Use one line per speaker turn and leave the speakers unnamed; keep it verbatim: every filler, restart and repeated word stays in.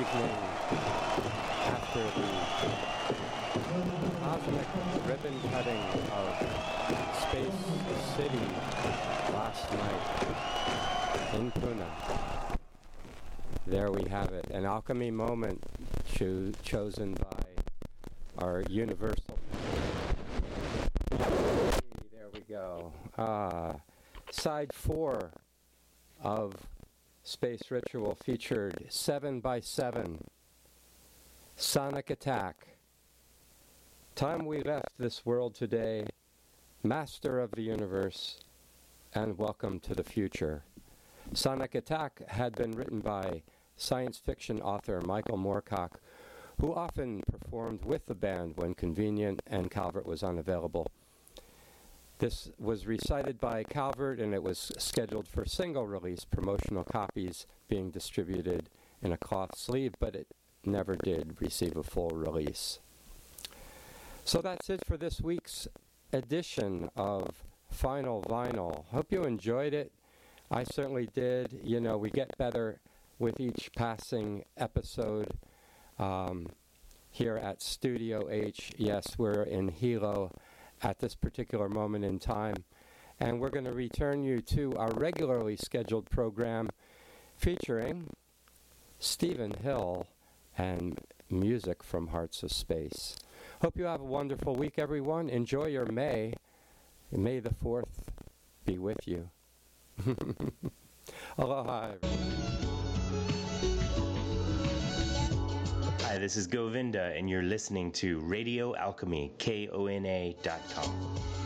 evening after the cosmic ribbon cutting of Space City last night in Pune. There we have it, an alchemy moment cho- chosen by our universal. There we go. Ah, side four of Space Ritual featured seven by seven, Sonic Attack. Time we left this world today, Master of the Universe, and Welcome to the Future. Sonic Attack had been written by science fiction author Michael Moorcock, who often performed with the band when convenient and Calvert was unavailable. This was recited by Calvert, and it was scheduled for single release, promotional copies being distributed in a cloth sleeve, but it never did receive a full release. So that's it for this week's edition of Final Vinyl. Hope you enjoyed it. I certainly did. You know, we get better with each passing episode um, here at Studio H. Yes, we're in Hilo at this particular moment in time. And we're going to return you to our regularly scheduled program featuring Stephen Hill and music from Hearts of Space. Hope you have a wonderful week, everyone. Enjoy your May. May the fourth be with you. Aloha.
Hi, this is Govinda, and you're listening to Radio Alchemy, K O N A dot com.